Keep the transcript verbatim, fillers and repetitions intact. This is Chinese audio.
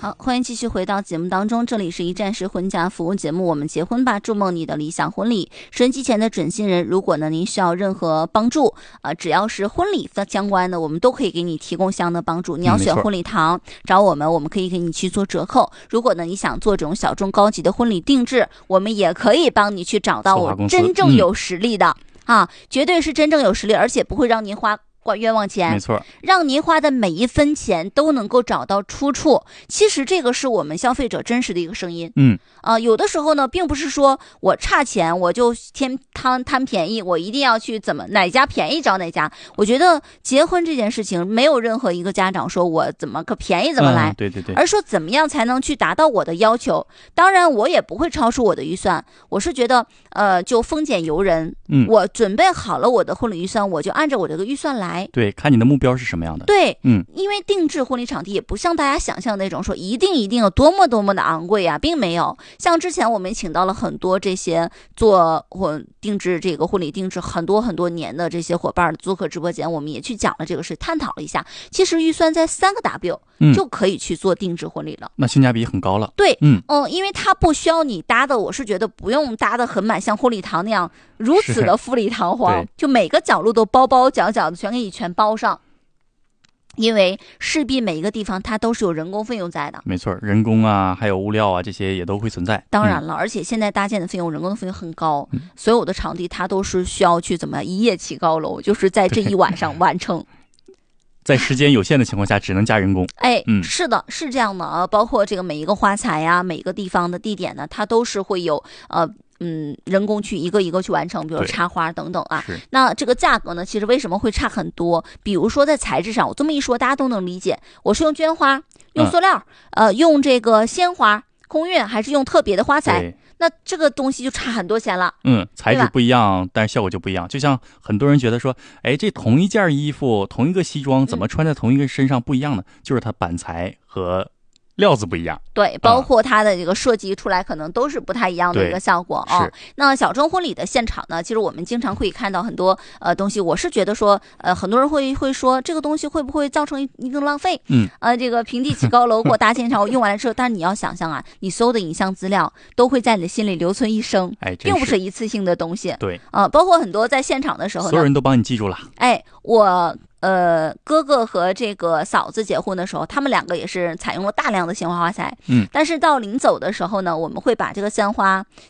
好，欢迎继续回到节目当中，这里是一站式婚嫁服务节目，我们结婚吧，筑梦你的理想婚礼。收音机前的准新人，如果呢您需要任何帮助啊、呃，只要是婚礼相关的，我们都可以给你提供相应的帮助。你要选婚礼堂、嗯、找我们，我们可以给你去做折扣。如果呢你想做这种小众高级的婚礼定制，我们也可以帮你去找到我真正有实力的、嗯、啊，绝对是真正有实力，而且不会让您花冤枉钱， 没错， 让您花的每一分钱都能够找到出处。其实这个是我们消费者真实的一个声音。 嗯， 啊、呃，有的时候呢，并不是说我差钱我就添贪贪便宜，我一定要去怎么哪家便宜找哪家。我觉得结婚这件事情，没有任何一个家长说我怎么个便宜怎么来， 嗯、对对对， 而说怎么样才能去达到我的要求。当然，我也不会超出我的预算。我是觉得，呃，就丰俭由人。 嗯， 我准备好了我的婚礼预算，我就按照我这个预算来。 对，看你的目标是什么样的。 对， 嗯， 因为定制婚礼场地也不像大家想象的那种说一定一定有多么多么的昂贵啊，并没有。像之前我们请到了很多这些做婚定制这个婚礼定制很多很多年的这些伙伴做客直播间，我们也去讲了这个事，探讨了一下。其实预算在三个 W、嗯、就可以去做定制婚礼了， 那性价比很高了。 对， 嗯嗯，因为它不需要你搭的，我是觉得不用搭的很满，像婚礼堂那样如此的富丽堂皇，就每个角落都包包角角的全给你全包上。因为势必每一个地方它都是有人工费用在的， 没错，人工啊，还有物料啊，这些也都会存在。 当然了，嗯、而且现在搭建的费用、人工的费用很高， 嗯、 所有的场地它都是需要去怎么一夜起高楼，就是在这一晚上完成。 在时间有限的情况下，只能加人工。 哎， 嗯， 是的，是这样的啊。包括这个每一个花材呀、啊，每一个地方的地点呢，它都是会有呃。嗯，人工去一个一个去完成，比如插花等等啊。那这个价格呢，其实为什么会差很多？比如说在材质上，我这么一说，大家都能理解。我是用绢花，用塑料，嗯、呃，用这个鲜花、空运，还是用特别的花材？那这个东西就差很多钱了。 嗯，材质不一样，但是效果就不一样。就像很多人觉得说，哎，这同一件衣服、同一个西装，怎么穿在同一个身上不一样呢？嗯、就是它板材和料子不一样， 对，包括它的这个设计出来可能都是不太一样的一个效果啊、哦。那小众婚礼的现场呢，其实我们经常会看到很多呃东西，我是觉得说呃很多人会会说这个东西会不会造成一定浪费？ 嗯， 呃这个平地起高楼给我搭建上，我用完了之后，但是你要想象啊，你所有的影像资料都会在你的心里留存一生， 哎， 并不是一次性的东西。 对啊、呃，包括很多在现场的时候呢， 所有人都帮你记住了。 哎，我。呃，哥哥和这个嫂子结婚的时候，他们两个也是采用了大量的鲜花花材。 嗯， 但是到临走的时候呢，我们会把这个鲜花